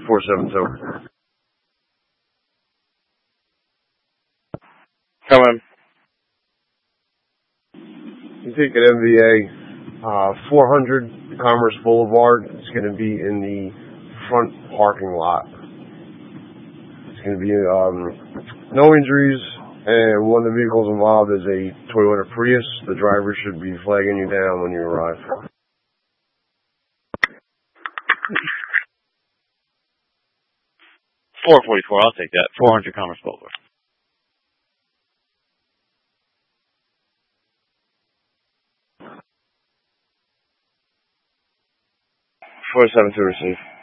472. Come in. You take an MVA, 400 Commerce Boulevard. It's going to be in the front parking lot. It's going to be no injuries, and one of the vehicles involved is a Toyota Prius. The driver should be flagging you down when you arrive. $444. I'll take that. 400 Commerce Boulevard. $472 receive.